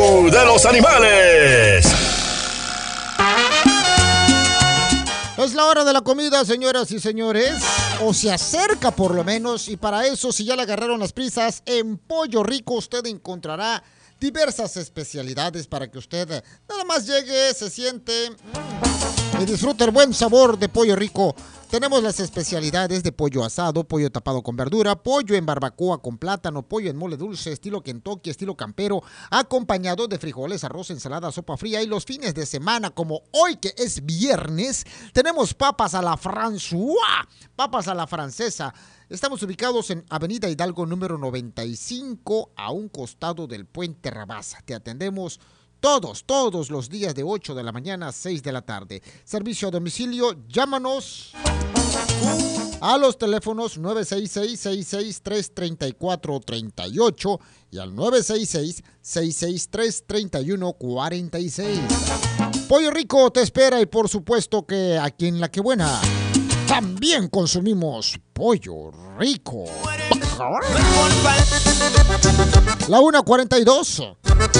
show de los animales. Es la hora de la comida, señoras y señores. O se acerca por lo menos. Y para eso, si ya le agarraron las prisas, en Pollo Rico usted encontrará diversas especialidades para que usted nada más llegue, se siente y disfrute el buen sabor de Pollo Rico. Tenemos las especialidades de pollo asado, pollo tapado con verdura, pollo en barbacoa con plátano, pollo en mole dulce, estilo Kentucky, estilo campero, acompañado de frijoles, arroz, ensalada, sopa fría. Y los fines de semana, como hoy que es viernes, tenemos papas a la François, papas a la francesa. Estamos ubicados en Avenida Hidalgo número 95, a un costado del Puente Rabasa. Te atendemos todos los días de 8 de la mañana a 6 de la tarde. Servicio a domicilio, llámanos a los teléfonos 966-663-3438 y al 966-663-3146. Pollo Rico te espera y por supuesto que aquí en La Que Buena también consumimos Pollo Rico. La 1:42.